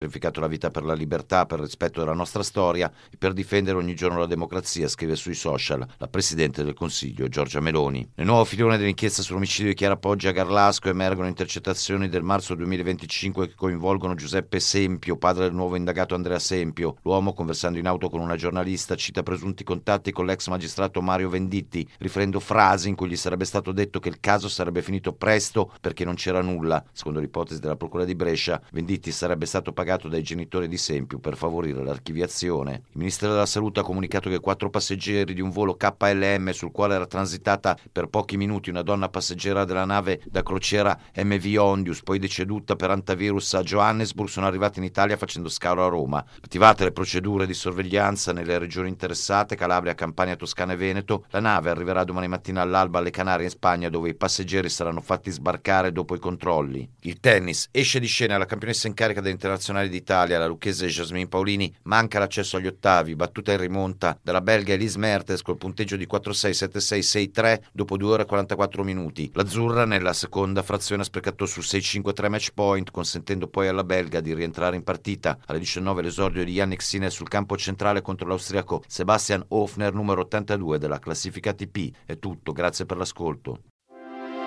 sacrificato la vita per la libertà, per il rispetto della nostra storia e per difendere ogni giorno la democrazia, scrive sui social la Presidente del Consiglio Giorgia Meloni. Nel nuovo filone dell'inchiesta sull'omicidio di Chiara Poggi a Garlasco emergono intercettazioni del marzo 2025 che coinvolgono Giuseppe Sempio, padre del nuovo indagato Andrea Sempio. L'uomo, conversando in auto con una giornalista, cita presunti contatti con l'ex magistrato Mario Venditti, riferendo frasi in cui gli sarebbe stato detto che il caso sarebbe finito presto perché non c'era nulla. Secondo l'ipotesi della Procura di Brescia, Venditti sarebbe stato pagato dai genitori di Sempio per favorire l'archiviazione. Il Ministero della Salute ha comunicato che 4 passeggeri di un volo KLM sul quale era transitata per pochi minuti una donna passeggera della nave da crociera MV Ondius, poi deceduta per antivirus a Johannesburg, sono arrivati in Italia facendo scalo a Roma. Attivate le procedure di sorveglianza nelle regioni interessate, Calabria, Campania, Toscana e Veneto, la nave arriverà domani mattina all'alba alle Canarie in Spagna, dove i passeggeri saranno fatti sbarcare dopo i controlli. Il tennis. Esce di scena la campionessa in carica dell'Internazionale d'Italia, la lucchese Jasmine Paolini, manca l'accesso agli ottavi, battuta in rimonta dalla belga Elise Mertens col punteggio di 4-6, 7-6, 6-3 dopo 2 ore e 44 minuti. L'azzurra nella seconda frazione ha sprecato su 6-5 3 match point, consentendo poi alla belga di rientrare in partita. Alle 19 l'esordio di Jannik Sinner sul campo centrale contro l'austriaco Sebastian Hofner, numero 82 della classifica ATP. È tutto, grazie per l'ascolto.